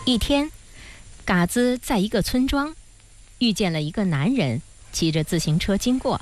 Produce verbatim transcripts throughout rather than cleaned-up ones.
一天，嘎子在一个村庄遇见了一个男人骑着自行车经过。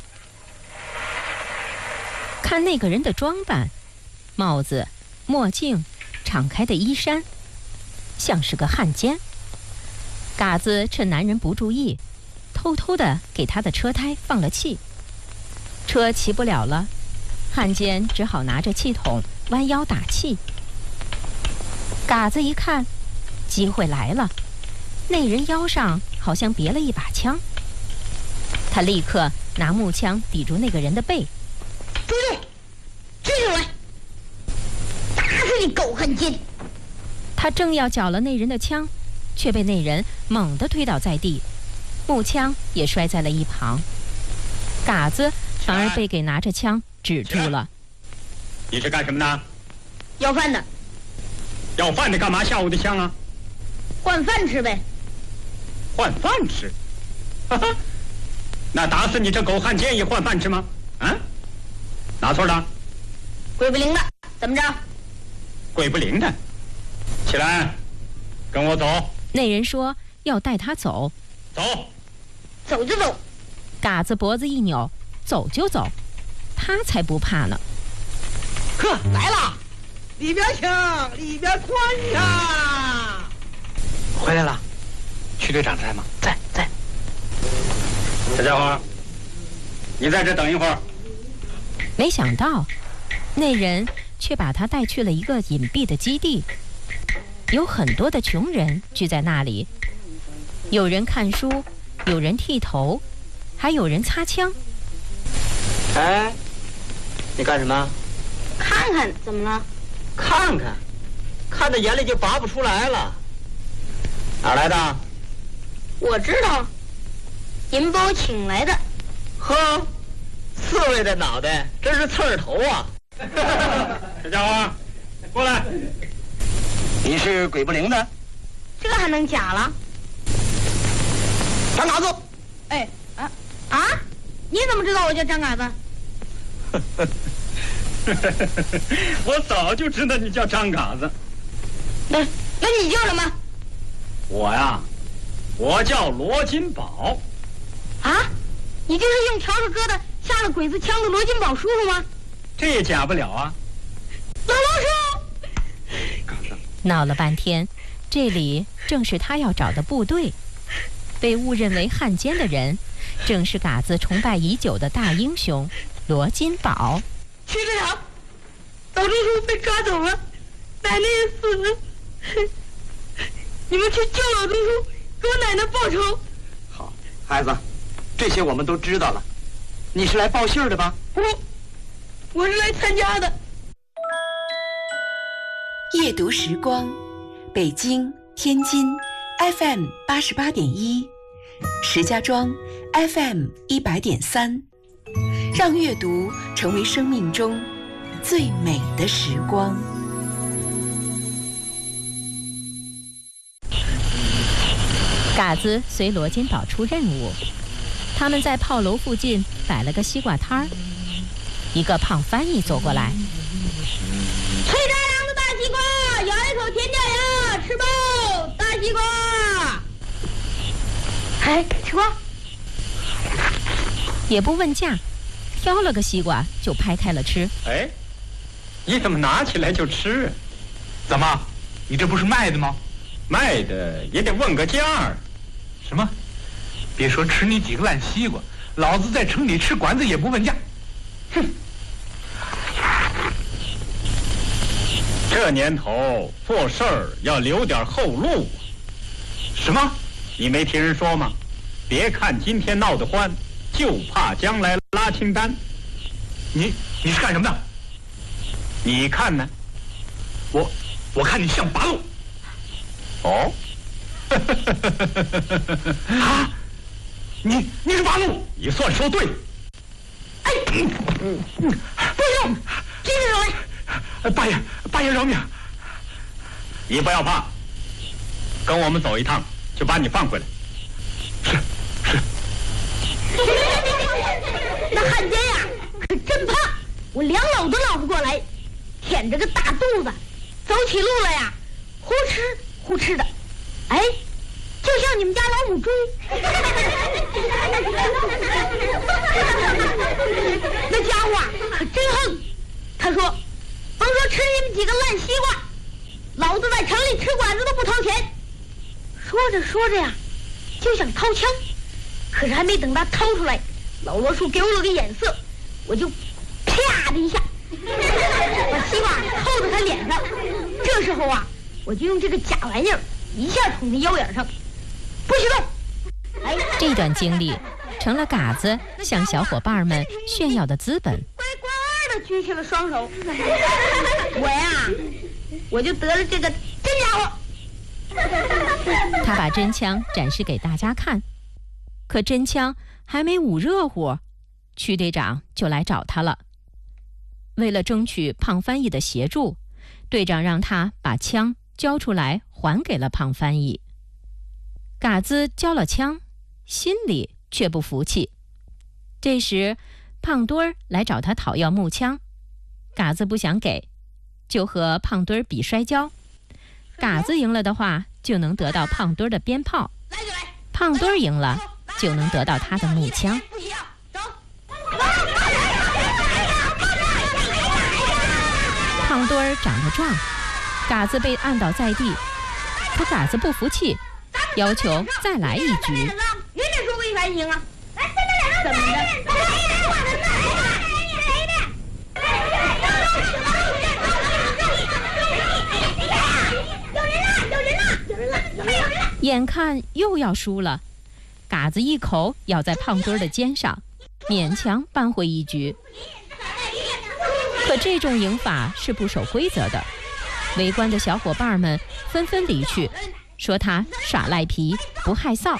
看那个人的装扮，帽子、墨镜、敞开的衣衫，像是个汉奸。嘎子趁男人不注意，偷偷地给他的车胎放了气，车骑不了了，汉奸只好拿着气筒弯腰打气。嘎子一看，机会来了，那人腰上好像别了一把枪，他立刻拿木枪抵住那个人的背。 住手！追上来！打死你狗汉奸！ 他正要缴了那人的枪，却被那人猛地推倒在地，木枪也摔在了一旁。嘎子反而被给拿着枪指住了。 你是干什么的？ 要饭的。 要饭的干嘛下我的枪啊？ 换饭吃呗。 换饭吃？哈哈，那打死你这狗汉奸也换饭吃吗？啊？哪错了？ 鬼不灵的，怎么着？ 鬼不灵的，起来，跟我走。 那人说要带他走。 走。 走就走。 嘎子脖子一扭，走就走，他才不怕呢。 呵，来了，里边请，里边宽呀！回来了，区队长在吗？在在。 小家伙，你在这等一会儿。 没想到，那人却把他带去了一个隐蔽的基地，有很多的穷人聚在那里，有人看书，有人剃头，还有人擦枪。 哎，你干什么？ 看看，怎么了？ 看看，看到眼里就拔不出来了。哪儿来的？ 我知道，您把我请来的。 呵，刺猬的脑袋，真是刺儿头啊！ 小家伙，过来。 你是鬼不灵的？ 这还能假了？ 张嘎子。 哎啊啊！你怎么知道我叫张嘎子？ 我早就知道你叫张嘎子。 那那你叫什么？ 我呀，我叫罗金宝。 啊，你就是用笤帚疙瘩下了鬼子枪的罗金宝叔叔吗？ 这也假不了啊。 老罗叔。 闹了半天，这里正是他要找的部队。被误认为汉奸的人，正是嘎子崇拜已久的大英雄罗金宝。 区队长，老叔叔被抓走了，奶奶也死了，你们去救老叔叔，给我奶奶报仇。 好，孩子，这些我们都知道了。你是来报信的吧？ 不，我是来参加的。 夜读时光，北京、天津 F M 八十八点一，石家庄 F M 一百点三，让阅读成为生命中最美的时光。 嘎子随罗金宝出任务，他们在炮楼附近摆了个西瓜摊儿。一个胖翻译走过来， 脆炸两个大西瓜，咬一口甜掉牙，吃饱，大西瓜。哎，吃瓜。 也不问价，挑了个西瓜就拍开了吃。 哎，你怎么拿起来就吃？ 怎么，你这不是卖的吗？ 卖的也得问个价儿。 什么？别说吃你几个烂西瓜，老子在城里吃馆子也不问价。 哼！这年头做事儿要留点后路。 什么？ 你没听人说吗？别看今天闹得欢，就怕将来拉清单。 你你是干什么的？ 你看呢？ 我我看你像八路。 哦。 啊！你你是八路， 你算说对。 哎，嗯嗯，不用，接着来。八爷，八爷饶命！ 你不要怕，跟我们走一趟，就把你放回来。 是是。 那汉奸呀，可真怕，我两搂都搂不过来，舔着个大肚子，走起路来呀，呼哧呼哧的。 哎，就像你们家老母猪。那家伙可真横，他说，甭说吃你们几个烂西瓜，老子在城里吃馆子都不掏钱。说着说着呀，就想掏枪，可是还没等他掏出来，老罗叔给我了个眼色，我就啪的一下把西瓜扣在他脸上。这时候啊，我就用这个假玩意儿一下捅他腰眼上，不许动！哎， 这段经历成了嘎子向小伙伴们炫耀的资本。 乖乖的举起了双手，我呀，我就得了这个真家伙。 他把真枪展示给大家看，可真枪还没捂热乎，区队长就来找他了。为了争取胖翻译的协助，队长让他把枪交出来还给了胖翻译。嘎子交了枪，心里却不服气。这时胖墩儿来找他讨要木枪，嘎子不想给，就和胖墩儿比摔跤。嘎子赢了的话，就能得到胖墩儿的鞭炮；胖墩儿赢了，就能得到他的木枪。胖墩儿长得壮，嘎子被按倒在地，可嘎子不服气，要求再来一局。 人家说违反行啊！怎么的？ 眼看又要输了，嘎子一口咬在胖墩儿的肩上，勉强扳回一局。可这种赢法是不守规则的，围观的小伙伴们纷纷离去，说他耍赖皮不害臊。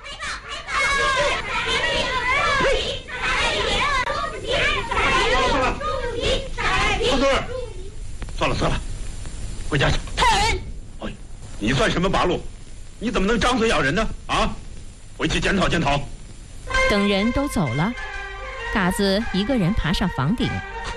胖墩儿，算了算了，回家去。 太人！ 哎，你算什么八路？你怎么能张嘴咬人呢？啊，回去检讨检讨。 等人都走了，嘎子一个人爬上房顶。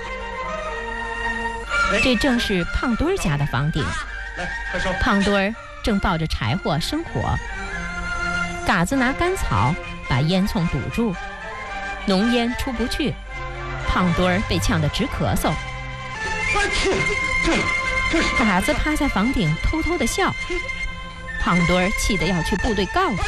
这正是胖墩儿家的房顶。 来，快烧！ 胖墩儿正抱着柴火生火，嘎子拿干草把烟囱堵住，浓烟出不去。胖墩儿被呛得直咳嗽。 我去，这这是嘎子趴在房顶偷偷的笑。胖墩儿气得要去部队告他。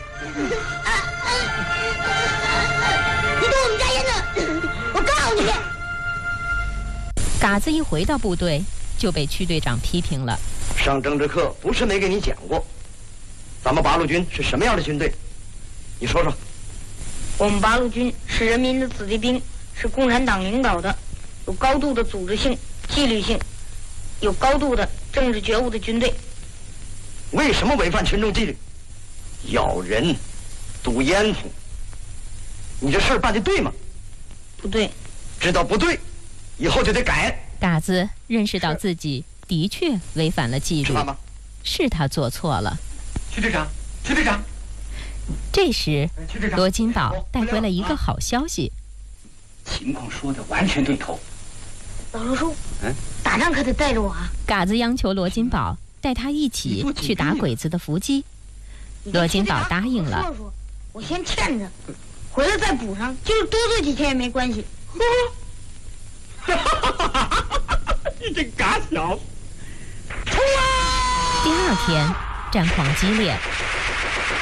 你动我们家烟呢？我告你！ 嘎子一回到部队，就被区队长批评了。 上政治课不是没给你讲过，咱们八路军是什么样的军队？你说说。 我们八路军是人民的子弟兵，是共产党领导的，有高度的组织性、纪律性，有高度的政治觉悟的军队。 为什么违反群众纪律？咬人，堵烟囱，你这事儿办的对吗？ 不对。 知道不对，以后就得改。 嘎子认识到自己的确违反了纪律，是他做错了。 区队长，区队长。 这时，罗金宝带回了一个好消息。 情况说的完全对头。 老罗叔，嗯，打仗可得带着我啊！ 嘎子央求罗金宝带他一起去打鬼子的伏击。罗金宝答应了。 说说，我先欠着，回来再补上，就是多做几天也没关系。 哈哈哈哈哈！你这嘎小子！ 第二天，战况激烈，